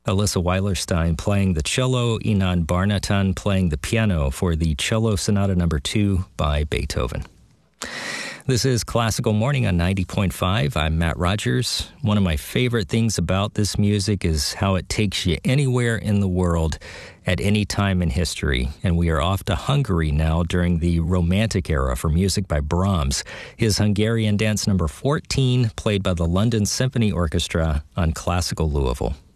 Alyssa Weilerstein playing the cello, Inan Barnatan playing the piano for the Cello Sonata No. 2 by Beethoven. This is Classical Morning on 90.5. I'm Matt Rogers. One of my favorite things about this music is how it takes you anywhere in the world at any time in history. And we are off to Hungary now during the Romantic era for music by Brahms. His Hungarian Dance No. 14, played by the London Symphony Orchestra on Classical Louisville.